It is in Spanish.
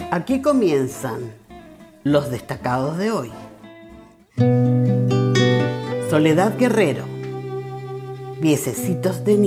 Aquí comienzan los destacados de hoy. Soledad Guerrero, Piececitos de